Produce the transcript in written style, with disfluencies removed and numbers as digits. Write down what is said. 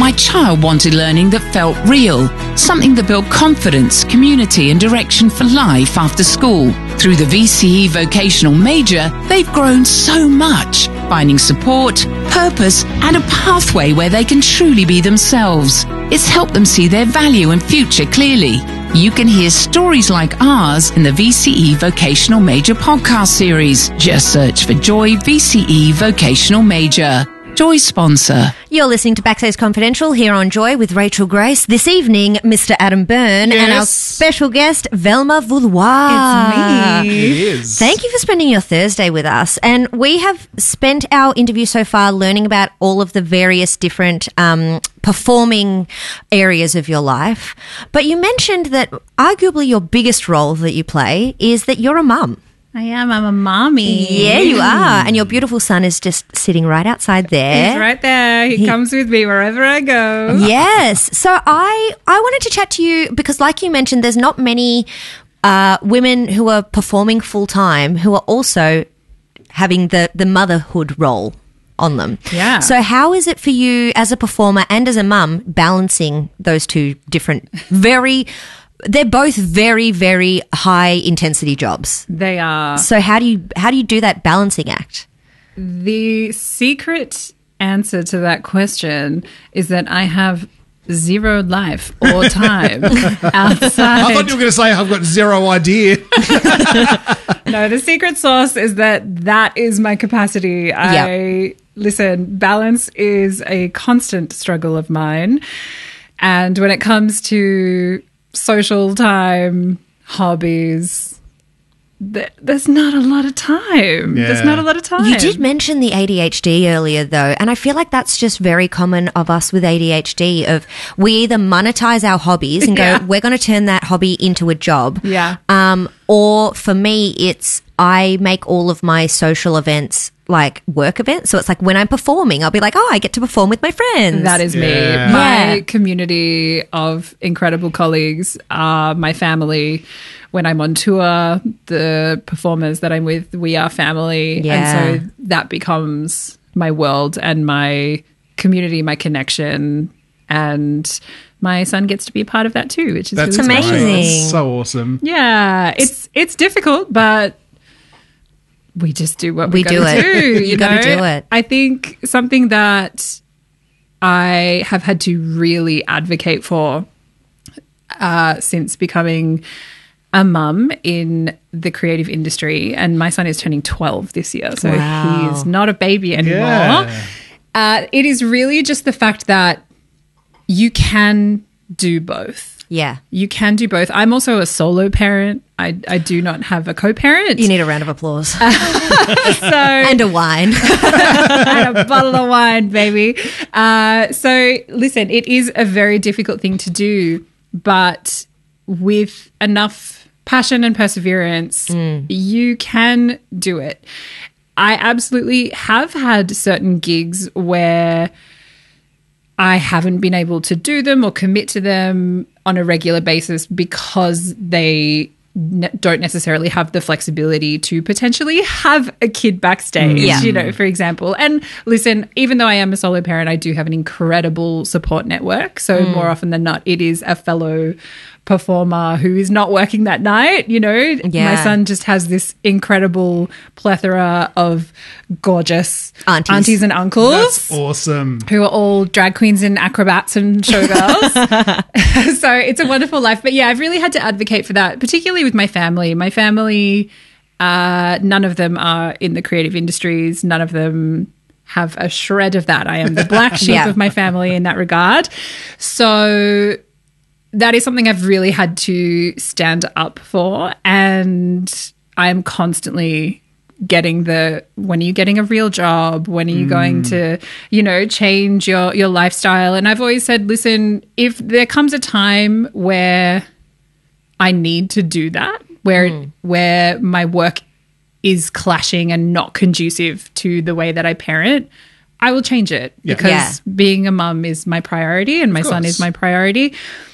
My child wanted learning that felt real, something that built confidence, community and direction for life after school. Through the VCE Vocational Major, they've grown so much, finding support, purpose and a pathway where they can truly be themselves. It's helped them see their value and future clearly. You can hear stories like ours in the VCE Vocational Major podcast series. Just search for Joy VCE Vocational Major. Joy sponsor. You're listening to Backstage Confidential here on Joy with Rachel Grace. This evening, Mr. Adam Byrne and our special guest, Velma Vouloir. It's me. It is. Thank you for spending your Thursday with us. And we have spent our interview so far learning about all of the various different performing areas of your life. But you mentioned that arguably your biggest role that you play is that you're a mum. I am. I'm a mommy. Yeah, you are. And your beautiful son is just sitting right outside there. He's right there. He comes with me wherever I go. Yes. So I wanted to chat to you because, like you mentioned, there's not many women who are performing full-time who are also having the motherhood role on them. Yeah. So how is it for you as a performer and as a mum balancing those two different they're both very, very high intensity jobs. They are. So how do you do that balancing act? The secret answer to that question is that I have zero life or time outside. I thought you were going to say I've got zero idea. No, the secret sauce is that is my capacity. Listen, balance is a constant struggle of mine. And when it comes to social time, hobbies, there's not a lot of time. Yeah. There's not a lot of time. You did mention the ADHD earlier, though, and I feel like that's just very common of us with ADHD, of we either monetize our hobbies and go, we're going to turn that hobby into a job. Yeah. Or for me, it's I make all of my social events like work events. So it's like when I'm performing, I'll be like, I get to perform with my friends. That is me. Yeah. My community of incredible colleagues are my family. When I'm on tour, the performers that I'm with, we are family. Yeah. And so that becomes my world and my community, my connection. And my son gets to be a part of that too, which is That's really special. amazing. That's so awesome. Yeah. It's difficult, but we just do what we do gotta it. do. You gotta do it. I think something that I have had to really advocate for since becoming a mum in the creative industry, and my son is turning 12 this year, so Wow. he's not a baby anymore. Yeah. It is really just the fact that you can do both. Yeah. You can do both. I'm also a solo parent. I do not have a co-parent. You need a round of applause. So And a wine. and a bottle of wine, baby. So listen, it is a very difficult thing to do, but with enough passion and perseverance, you can do it. I absolutely have had certain gigs where I haven't been able to do them or commit to them on a regular basis because they don't necessarily have the flexibility to potentially have a kid backstage, for example. And listen, even though I am a solo parent, I do have an incredible support network. So more often than not, it is a fellow performer who is not working that night. My son just has this incredible plethora of gorgeous aunties and uncles. That's awesome. Who are all drag queens and acrobats and showgirls. So it's a wonderful life. But yeah, I've really had to advocate for that, particularly with my family. My family, none of them are in the creative industries. None of them have a shred of that. I am the black sheep of my family in that regard. So that is something I've really had to stand up for. And I am constantly getting when are you getting a real job? When are you going to, change your lifestyle? And I've always said, listen, if there comes a time where I need to do that, where my work is clashing and not conducive to the way that I parent, I will change it because being a mum is my priority and my son is my priority.